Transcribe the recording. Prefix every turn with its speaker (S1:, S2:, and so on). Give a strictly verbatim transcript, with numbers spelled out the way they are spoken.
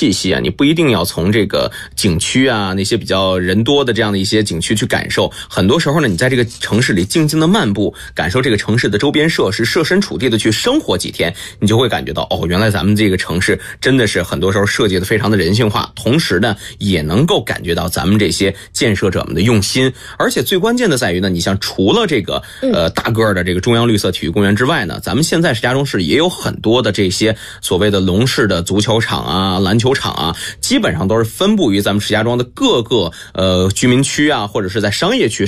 S1: 气息啊，你不一定要从这个景区啊那些比较人多的这样的一些景区去感受，很多时候呢，你在这个城市里静静的漫步，感受这个城市的周边设施，设身处地的去生活几天，你就会感觉到哦，原来咱们这个城市真的是很多时候设计的非常的人性化，同时呢，也能够感觉到咱们这些建设者们的用心。而且最关键的在于呢，你像除了这个呃大个的这个中央绿色体育公园之外呢，咱们现在石家庄市也有很多的这些所谓的龙式的足球场啊、篮球场啊，基本上都是分布于咱们石家庄的各个呃居民区啊，或者是在商业区